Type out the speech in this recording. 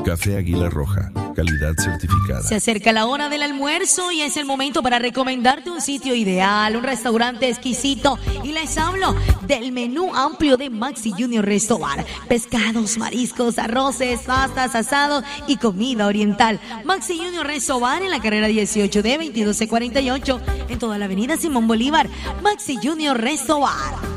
Café Águila Roja, calidad certificada. Se acerca la hora del almuerzo y es el momento para recomendarte un sitio ideal, un restaurante exquisito. Y les hablo del menú amplio de Maxi Junior Resto Bar. Pescados, mariscos, arroces, pastas, asados y comida oriental. Maxi Junior Resto Bar en la carrera 18D 22C48 en toda la avenida Simón Bolívar. Maxi Junior Resto Bar.